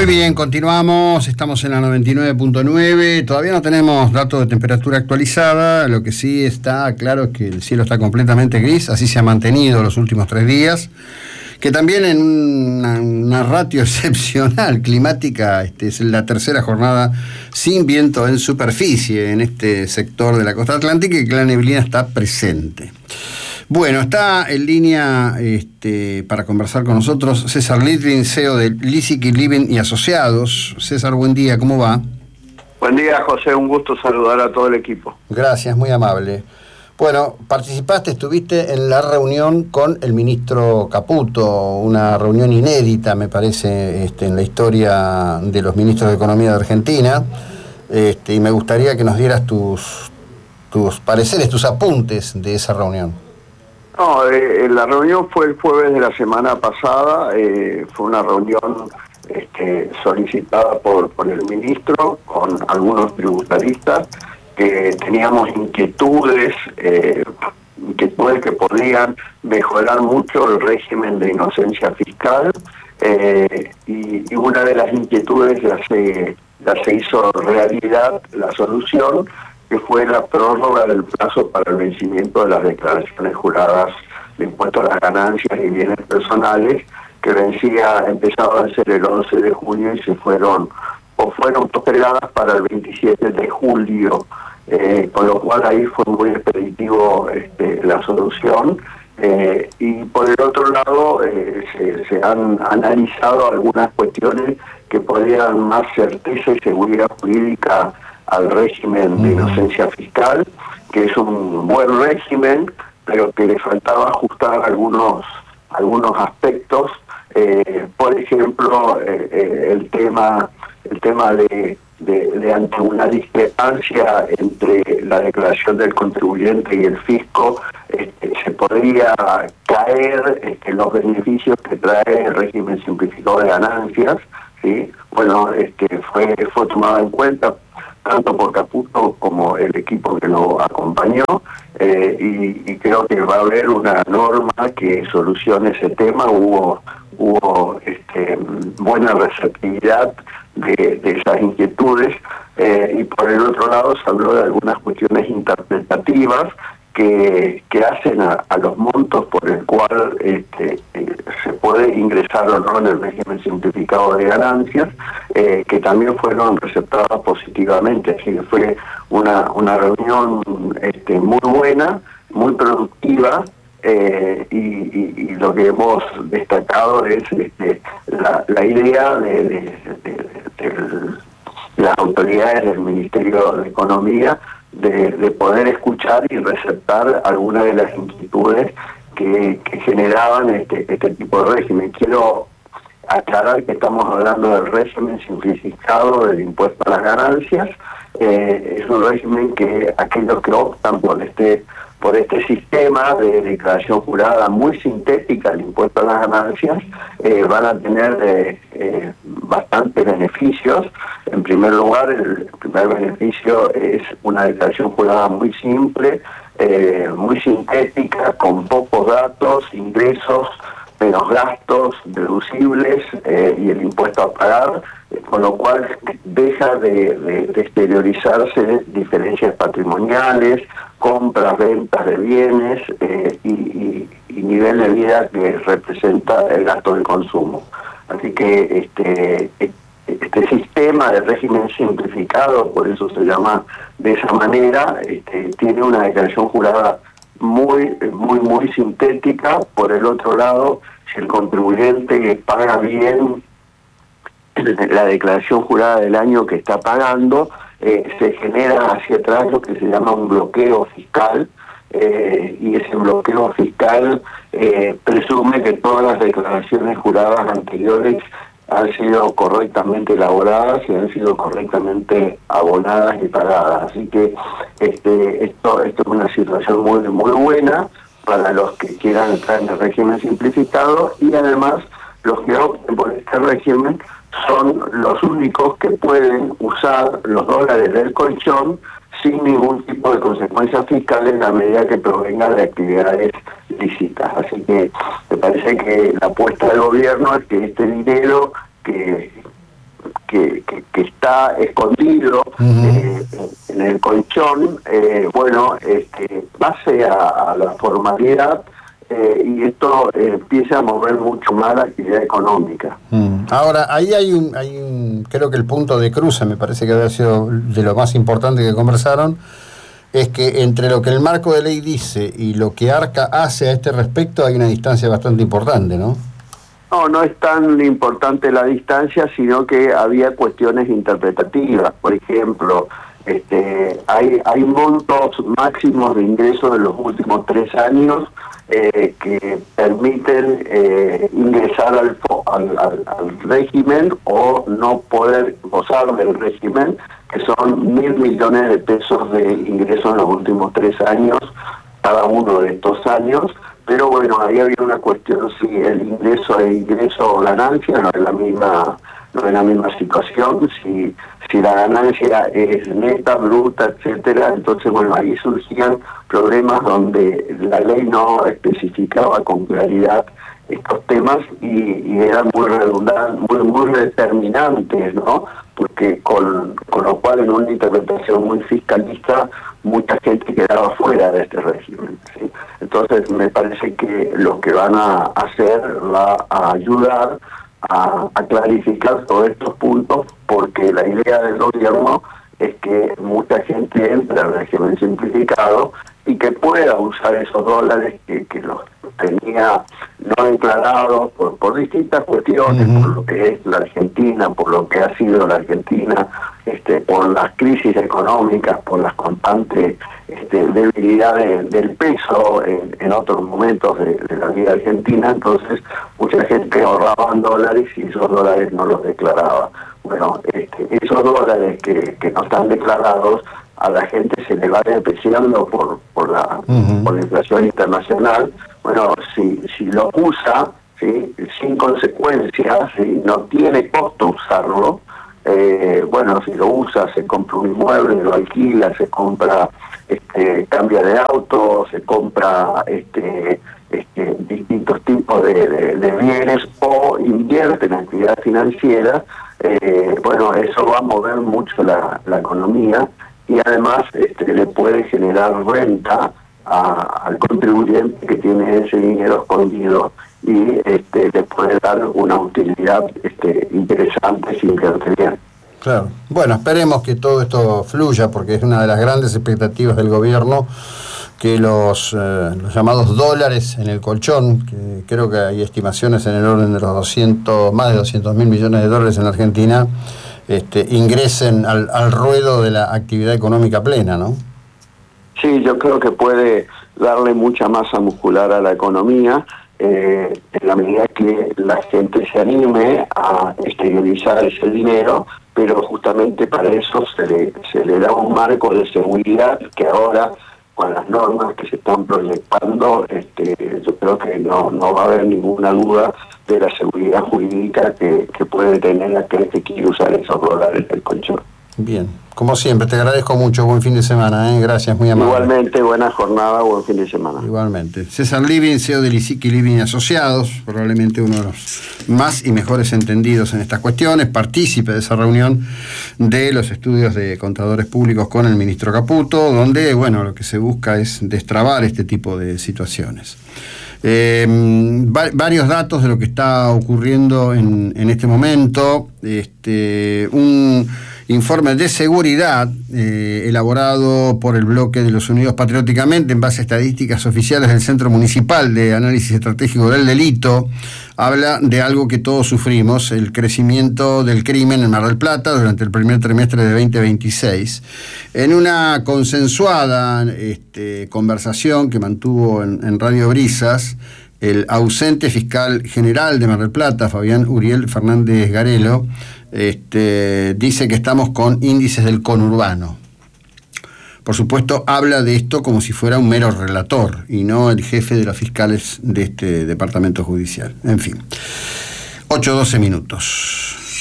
Muy bien, continuamos, estamos en la 99.9, todavía no tenemos datos de temperatura actualizada, lo que sí está claro es que el cielo está completamente gris, así se ha mantenido los últimos 3 días, que también en una ratio excepcional climática, es la tercera jornada sin viento en superficie en este sector de la costa atlántica y que la neblina está presente. Bueno, está en línea para conversar con nosotros César Litwin, CEO de Lisicki Living y Asociados. César, buen día, ¿cómo va? Buen día, José, un gusto saludar a todo el equipo. Gracias, muy amable. Bueno, estuviste en la reunión con el ministro Caputo, una reunión inédita, me parece, en la historia de los ministros de Economía de Argentina, y me gustaría que nos dieras tus pareceres, tus apuntes de esa reunión. No, la reunión fue el jueves de la semana pasada, fue una reunión solicitada por el ministro con algunos tributaristas que teníamos inquietudes que podían mejorar mucho el régimen de inocencia fiscal, y una de las inquietudes ya se hizo realidad la solución, que fue la prórroga del plazo para el vencimiento de las declaraciones juradas de impuestos a las ganancias y bienes personales, que empezaba a vencer el 11 de junio y fueron postergadas para el 27 de julio, con lo cual ahí fue muy expeditivo la solución. Y por el otro lado se han analizado algunas cuestiones que podrían más certeza y seguridad jurídica al régimen de inocencia fiscal, que es un buen régimen, pero que le faltaba ajustar algunos aspectos, por ejemplo, el tema de ante una discrepancia entre la declaración del contribuyente y el fisco, se podría caer los beneficios que trae el régimen simplificado de ganancias, ¿sí? Bueno, fue tomado en cuenta tanto por Caputo como el equipo que lo acompañó, y creo que va a haber una norma que solucione ese tema. Hubo buena receptividad de esas inquietudes, y por el otro lado se habló de algunas cuestiones interpretativas que hacen a los montos por el cual se puede ingresar o no en el régimen simplificado de ganancias, que también fueron receptadas positivamente. Así que fue una reunión muy buena, muy productiva, y lo que hemos destacado es la idea de las autoridades del Ministerio de Economía de poder escuchar y receptar algunas de las inquietudes que generaban este tipo de régimen. Quiero aclarar que estamos hablando del régimen simplificado del impuesto a las ganancias. Es un régimen que aquellos que optan por este sistema de declaración jurada muy sintética del impuesto a las ganancias van a tener bastantes beneficios. En primer lugar, el primer beneficio es una declaración jurada muy simple, muy sintética, con pocos datos, ingresos, menos gastos deducibles, y el impuesto a pagar, con lo cual deja de exteriorizarse diferencias patrimoniales, compras, ventas de bienes, y nivel de vida que representa el gasto de consumo. Así que este sistema de régimen simplificado, por eso se llama de esa manera, tiene una declaración jurada muy sintética. Por el otro lado, si el contribuyente paga bien la declaración jurada del año que está pagando, se genera hacia atrás lo que se llama un bloqueo fiscal, y ese bloqueo fiscal presume que todas las declaraciones juradas anteriores han sido correctamente elaboradas y han sido correctamente abonadas y pagadas. Así que esto es una situación muy buena para los que quieran entrar en el régimen simplificado, y además los que opten por este régimen son los únicos que pueden usar los dólares del colchón sin ningún tipo de consecuencias fiscales en la medida que provengan de actividades lícitas. Así que me parece que la apuesta del gobierno es que este dinero que que está escondido en el colchón, pase a la formalidad y esto empieza a mover mucho más la actividad económica. Ahora, ahí hay un, creo que el punto de cruce, me parece que había sido de lo más importante que conversaron, es que entre lo que el marco de ley dice y lo que ARCA hace a este respecto hay una distancia bastante importante, ¿no? No es tan importante la distancia, sino que había cuestiones interpretativas. Por ejemplo, hay montos máximos de ingresos en los últimos 3 años que permiten ingresar al régimen o no poder gozar del régimen, que son 1.000 millones de pesos de ingresos en los últimos 3 años, cada uno de estos años. Pero bueno, ahí había una cuestión si el ingreso es ingreso o ganancia, no es la misma situación, si la ganancia es neta, bruta, etcétera. Entonces bueno, ahí surgían problemas donde la ley no especificaba con claridad estos temas y eran muy redundantes, muy determinantes, ¿no? Porque con lo cual en una interpretación muy fiscalista mucha gente quedaba fuera de este régimen, ¿sí? Entonces me parece que lo que van a hacer va a ayudar a clarificar todos estos puntos, porque la idea del gobierno es que mucha gente entre al régimen simplificado y que pueda usar esos dólares que los tenía no declarados por distintas cuestiones, por lo que es la Argentina, por lo que ha sido la Argentina, por las crisis económicas, por las constantes debilidades del peso en otros momentos de la vida argentina. Entonces mucha gente ahorraba en dólares y esos dólares no los declaraba. Bueno, esos dólares que no están declarados, a la gente se le va depreciando por la inflación internacional. Bueno, si lo usa, ¿sí?, sin consecuencias, ¿sí?, no tiene costo usarlo. Si lo usa, se compra un inmueble, lo alquila, se compra, cambia de auto, se compra distintos tipos de bienes o invierte en actividad financiera. Eso va a mover mucho la economía y además le puede generar renta al contribuyente que tiene ese dinero escondido y le puede dar una utilidad interesante si invierte bien. Claro. Bueno, esperemos que todo esto fluya, porque es una de las grandes expectativas del gobierno, que los llamados dólares en el colchón, que creo que hay estimaciones en el orden de los más de 200.000 millones de dólares en la Argentina, ingresen al ruedo de la actividad económica plena, ¿no? Sí, yo creo que puede darle mucha masa muscular a la economía, en la medida que la gente se anime a exteriorizar ese dinero, pero justamente para eso se le da un marco de seguridad que ahora, con las normas que se están proyectando, yo creo que no va a haber ninguna duda de la seguridad jurídica que puede tener aquel que quiere usar esos dólares del colchón. Bien, como siempre, te agradezco mucho, buen fin de semana, gracias, muy amable. Igualmente, buena jornada, buen fin de semana. Igualmente. César Living, CEO de Lisique Living Asociados, probablemente uno de los más y mejores entendidos en estas cuestiones, partícipe de esa reunión de los estudios de contadores públicos con el ministro Caputo, donde, lo que se busca es destrabar este tipo de situaciones. Varios datos de lo que está ocurriendo en este momento. Un informe de seguridad elaborado por el bloque de los Unidos Patrióticamente en base a estadísticas oficiales del Centro Municipal de Análisis Estratégico del Delito habla de algo que todos sufrimos: el crecimiento del crimen en Mar del Plata durante el primer trimestre de 2026. En una consensuada conversación que mantuvo en Radio Brisas, el ausente fiscal general de Mar del Plata, Fabián Uriel Fernández Garelo, dice que estamos con índices del conurbano. Por supuesto, habla de esto como si fuera un mero relator y no el jefe de los fiscales de este departamento judicial. En fin, 8:12 minutos.